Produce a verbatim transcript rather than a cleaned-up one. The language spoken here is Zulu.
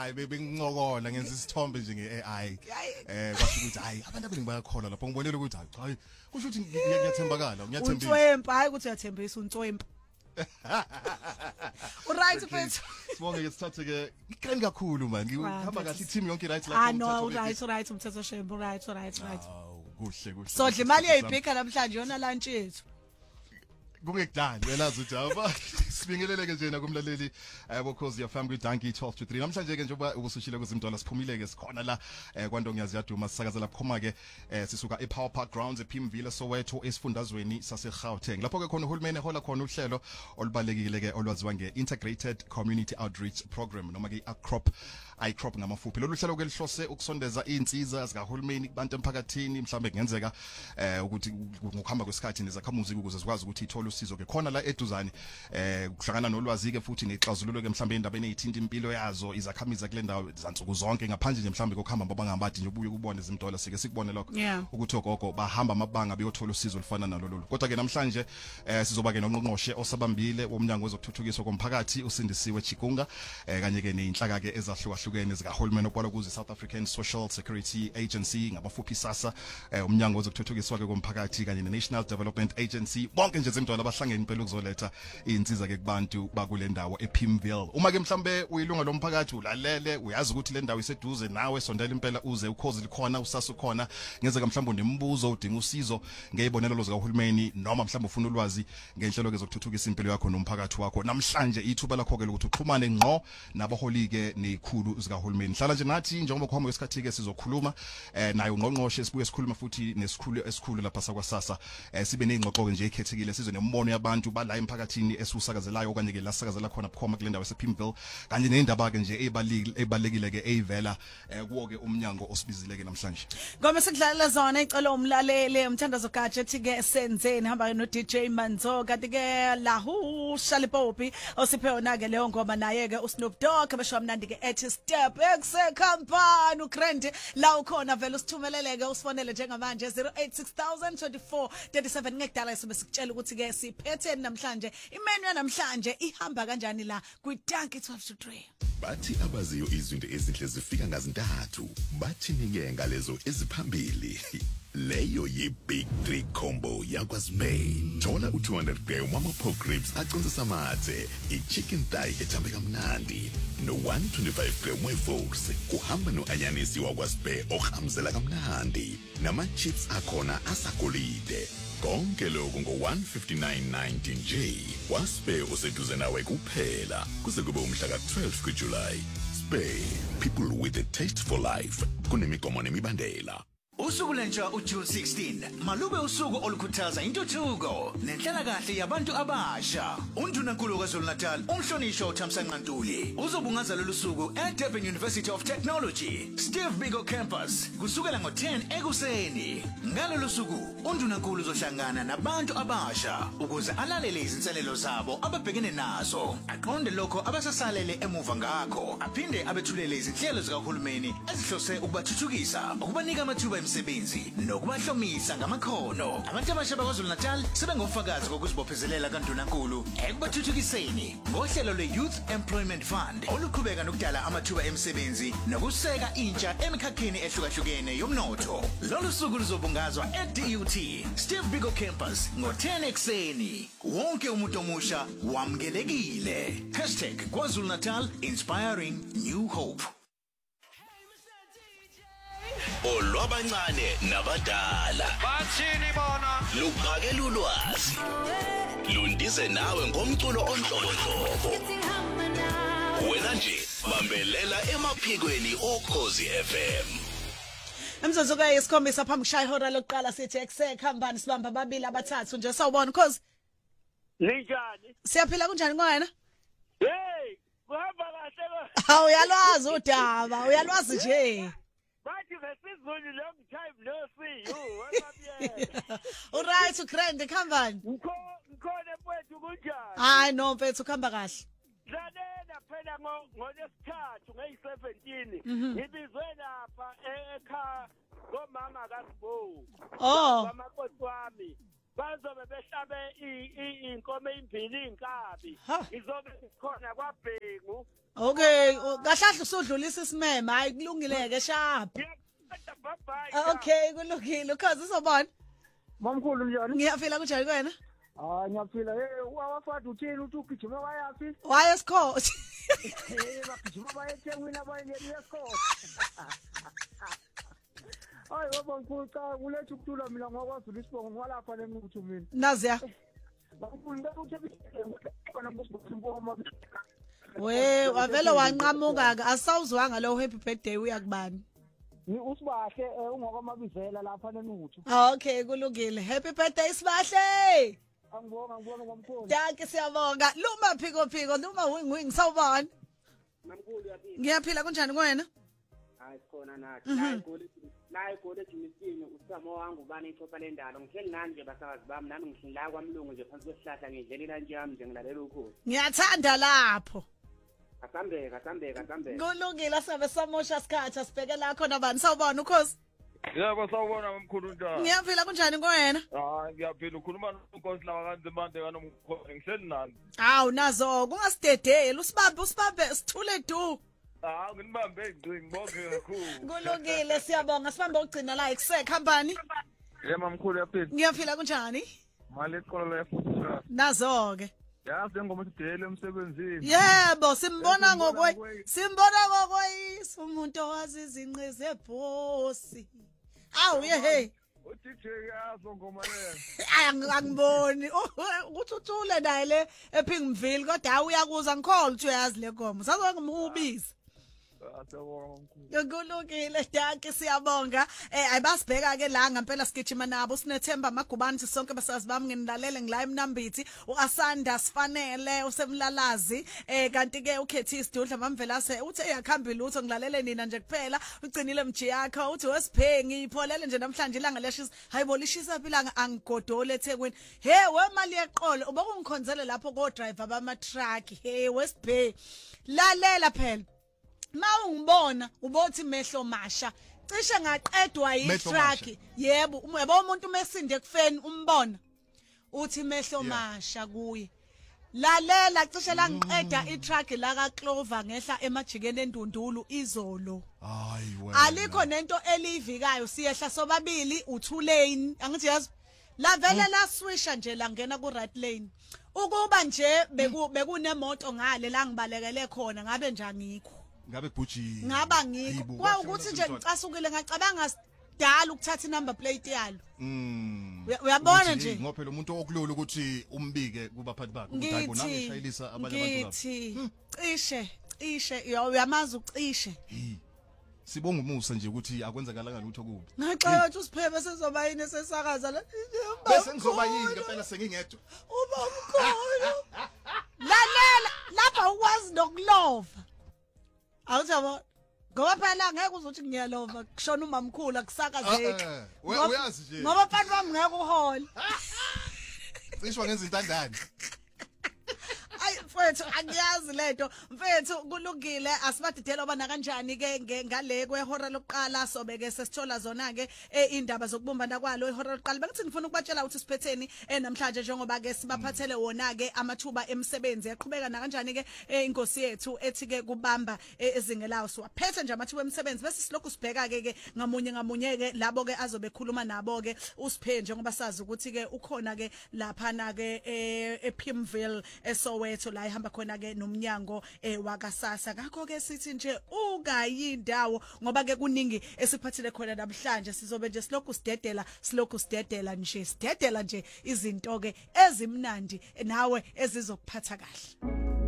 hayi bebengincokola ngenza isithombe nje nge-A I eh kwasho ukuthi hayi abantu abaningi bayakhola lapho ngibonela ukuthi hayi kusho ukuthi ngiyathembakala ngiyathembisa uNtswempa hayi ukuthi uyathembisa uNtswempa Uright mfethu sibonge ke sithathe ke ikreni kakhulu man ngihamba kahle i-team yonke right lapho ah no right right umthetho shembu right right right kuhle kuhle sodla imali yeyibhika namhlanje yona lunch yethu kungekudali uyazi ukuthi aba sibingeleleke nje nakumlaleli bokhozi ya family donkey twelve to three namhlanje ke njengoba ubusushile kuzimntwana siphumile ke sikhona la kwandongiyazi yaduma sisakazela bukhoma ke sisuka ePower Park Grounds ePimville Soweto esifundazweni saseGauteng lapho ke khona uhulumeni ehola khona uhlelo olubalekile ke olwaziwa ngeIntegrated Community Outreach Program noma ke iACROP iCrop ngamafuphi lolu hlelo ke lihlose ukusondeza izinsiza zikahulumeni kubantu emphakathini mhlambe kungenzeka ukuthi ngokuhamba kwesikhathi nezakhamuzi ukuze zikwazi ukuthi ithole usizo ke khona la eduzane eh kuhlangana nolwazi ke futhi nexazululo ke mhlambe indabeni ezithinta impilo yazo izakhamiza kule ndawo zansuku zonke ngaphandle nje mhlambe kokuhamba babangambadi nje ubuye ukubona izimdola sike sikubone lokho ukuthi ogogo bahamba amabanga beyothola usizo lufana nalolu kodwa ke namhlanje eh sizoba ke noNgqongqoshe osabambile womnyango wezokuthuthukiswa komphakathi usindisiwe Chikunga eh kanye ke nezinhlaka ke ezahlukahlukene zikahulumeni okwala kuze South African Social Security Agency ngabafuphi SASSA eh umnyango wezokuthuthukiswa ke komphakathi kanye neNational Development Agency bonke nje izimdola abahlangene impela ukuzoletha insiza ke kubantu bakule ndawo ePimville uma ke mhlambe uyilunga lomphakathi ulalele uyazi ukuthi le ndawo iseduze nawe sondela impela uze ukhozi likhona usasa ukhona ngezeka mhlambe nemibuzo udinga usizo ngeyibonelelo zikahulumeni noma mhlambe ufuna ulwazi ngenhlelo ke zokuthuthukisa impilo yakho nomphakathi wakho namhlanje ithuba lakho ke ukuthi uxhumane ngqo nabaholi ke nezikhulu zikahulumeni hlala nje nathi njengoba kuhamba kwesikhathi ke sizokhuluma eh nayo uNgqongqoshe sibuye sikhuluma futhi nesikhulu esikhulu lapha sakwasasa eh sibe nezingxoxo nje ekhethekile sizwe nembono yabantu bala emphakathini esusakazelayo okanye ke lasakazela khona bukhoma kule ndawo esePimville kanye nezindaba ke nje ebalekile ebalekile ke eyivela kuwo ke umnyango osibizile ke namhlanje ngome sikudlalela zona icelo umlaleli umthandazo gadget ke senzeni hamba no D J Manzo kanti ke lahu Shalipopi osiphe yona ke leyo ngoma naye ke uSnoop Dogg abasho mnandi ke ethi step eksekhampani uGrand la ukhona vele usithumeleleke usifonele njengamanje zero eight six thousand twenty-four thirty-seven ngekudala sibe sikutshela ukuthi ke siphethe namhlanje imenu yanamhlanje ihamba kanjani la kwiDonkey twelve to three bathi abaziyo izinto ezinhle zifika ngazintathu bathi nike ngalezo eziphambili leyo yi-big three combo yakwaSpain thola u two hundred gram mama pork ribs aqinisa amathe i-chicken thigh ethambe kamnandi no one twenty-five gram wevolse kuhamba no-anyanisi wakwaSpain ohamzela kamnandi nama-chips akhona asagolide konke lokho ngo one fifty-nine ninety nje kwaSpain useduze nawe kuphela kuze kube umhla ka twelve kuJuly Spain people with a taste for life kunemigomo nemibandela Usuku lentsha uJune sixteen malube usuku olukhuthaza intuthuko nenhlalakahle yabantu abasha uNdunankulu kwaZulu Natal umhlonishwa uThamsanqa Ntuli uzobungaza lolu suku eDurban University of Technology Steve Biko campus kusukela ngo ten ekuseni ngalolu suku uNdunankulu uzohlangana nabantu abasha ukuze alalele izinselelo zabo ababhekene nazo aqonde lokho abasasalele emuva ngakho aphinde abethulele izinhlelo zikahulumeni ezihlose ukubathuthukisa ukubanika amathuba emsebenzi nokubahlomisa ngamakhono abantu abasha bakwaZulu Natal sebengofakazi kokuzibophezelela kaNdunankulu ekubathuthukiseni ngohlelo lwe-Youth Employment Fund oluqhubeka nokudala amathuba emsebenzi nokuseka intsha emikhakheni ehlukahlukene yomnotho lolu suku luzobungazwa e-D U T Steve Biko campus ngo ten ekuseni wonke umuntu omusha wamkelekile hashtag KwaZulu Natal inspiring new hope olwabancane nabadala bathini bona luqhakela ulwazi lundize nawe ngomculo onhlobonhlobo wena nje bambelela emaphikweni oKhozi F M Emzozo ke isikhombisa phambi kushaya ihora lokuqala sithi eksekhambani sibamba babili abathathu nje sawubona Khosi Linjani siyaphila kunjani ngwena Hey kuhamba kahle Hawu uyalwazi udaba uyalwazi nje Bathi vesizulu long time no see you wemabiyela Alright uGrand khambani Ngikhona mfethu kunjani Hayi no mfethu khamba kahle Dlalela phela ngo ngolesithathu ngey seventeen ngibizwe lapha ekhaya ngomama kaSibo Oh ngamakoti wami bazobe behlabe inkomo ezimbili inkabi izobe khona kwaBhengu. Okay, kahlahla usudlulisa isimeme, hayi kulungileke sharp. Okay, kulungile, ukhozi uzobona. Mamkhulu njani? Ngiyafila kunjani kwena? Ah, ngiyaphila. Hey, wafata uthini uthi ugijima wayapi? Waya esikhosi. Eh, bagijima bayeThekwini abanye esikhosi. Hayi baba mkhulu cha kulethe ukuthula mina ngokwaZulu isibongo ngwalapha lemuntu mina. Naziya. Bamkhulu ukuthi khona ngosimboma. We, wavela wanqamuka ke asawuzwanga lo happy birthday uyakubani? Ni usibahle ungokwamabizela lapha nenuthu. Okay, kulungile. Happy birthday Sibahle. Angibonga ngibonga ngomkhulu. Danke siyabonga. Luma phiko phiko, luma wing wing sawubona. Mamkhulu yaphila. Ngiyaphila kunjani kwena? Hayi khona nathi. Hayi goli. Nayi goli ejimisini usamo wangu bani ichopha lendalo. Ngihleli nani nje basakazi bami nami ngihlala kwamlungu nje phansi kwesihlahla ngidlelela nje yami nje ngilalela ukhozi. Ngiyathanda lapho. Asambeka asambeka asambeka. Kulungile sabe samosha isikhathi asibheke la khona bani sawubona ukhozi? Yebo sawubona mamkhulu Ntaba. Ngiyaphila kunjani kwena? Ah ngiyaphila ukhuluma noNkosi lawa kaNzimande kaNomkhulu ngihleli nani. Hawu nazo kungasidedeli usibambe usibambe sithule du. Ah nginibambe ngcingi ngibonge kakhulu. Kulungile siyabonga sibambe ukugcina la ekusek company. Yebo mamkhulu yaphila. Ngiyaphila kunjani? Mali esikolo lefuthi. Nazo ke. Yazi ngoma sidele emsebenzini. Yebo simbona ngokwe simbona ngokwe umuntu owazi izinqe zebhosi. Awu ye hey. U-D J yazo ngoma le. Angiboni ukuthi uthule naye le ePhingmville kodwa hawu uyakuza ngikhola ukuthi uyazi le ngoma. Sazongimubisa. Kulungile danke siyabonga eh ayibasibheka ke la ngempela sigijima nabo sinethemba magubani sonke basazi bami nginilalele ngila eMnambithi uAsanda sifanele usemlalazi eh kanti ke ukhethi isidudla mamvelase uthi eyakhamba lutho ngilalele nina nje kuphela ugcinile mji yakho uthi wesiphengi ipholele nje namhlanje ilanga leshisa hayibo lishisa philanga angigodole eThekwini he wemali yeqolo ubokungikhonzele lapho ko driver bama truck he wesiphe lalela phela Mawungibona ubothi mehlo masha cishe ngaqedwa yi-truck yebo yebo umuntu mesinde kufeni umbona uthi mehlo masha kuye lalela cishe la ngiqeda i-truck la kaClover ngehla emajikeni endundulu izolo hayi wena alikho nento elivikayo siyehla sobabili u-two lane angithi yazi la vele la swisha nje la ngena ku right lane ukuba nje beku bekunemoto ngale la ngibalekele khona ngabe nje angikho ngabe bhuji ngaba ngikho kwa ukuthi nje ngicasukile ngacabanga sidala ukuthatha inumber plate yalo mm uyabona nje ngoba phela umuntu okulula ukuthi umbike kubaphathi bakhe ukuthi hayi bona ngishayilisa abanye abantu ngithi cishe cishe uyamazi ucishe sibonga umusa nje ukuthi akwenzakalanga lutho kubi ngaxoxa ukuthi usiphebe sezoba yini sesakaza la bese ngizoba yini ngempela sengingedwa uba mkhulu lalela lapha ukwazi nokulova awuzaba ngoba phela ngeke uzothi ngiyalova kushona umamkhulu akusakazeki uyazi nje ngoba phela bami ngeke uhole cishwa ngenza intandane ay mfethu angiyazi lento mfethu kulungile asibadidela bana kanjani ke ngale kwehora lokuqala sobe ke sesithola zona ke indaba zokubumbana kwalo ihora lokuqala bekuthi ngifuna ukubatshela ukuthi siphatheni namhlanje njengoba ke sibaphathele wona ke amathuba emisebenzi yaqhubeka na kanjani ke inkosi yethu ethi ke kubamba ezingelawo siwaphethe nje amathuba emisebenzi bese silokhu sibheka ke ke ngamunye ngamunye ke labo ke azobe khuluma nabo ke usiphe njengoba sazi ukuthi ke ukhona ke lapha na ke ePhingmville eSoweto la ihamba khona ke nomnyango wakasasa ngakho ke sithi nje ungayindawo ngoba ke kuningi esiphathile khona namhlanje sizobe nje silokhu sidedela silokhu sidedela nje sidedela nje izinto ke ezimnandi nawe ezizokuphatha kahle